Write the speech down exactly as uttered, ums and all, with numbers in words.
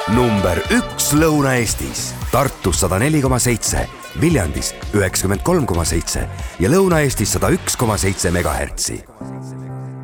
number üks Lõuna-Eestis, Tartus sada neli koma seitse, Viljandis üheksakümmend kolm koma seitse ja Lõuna-Eestis sada üks koma seitse megahertsi.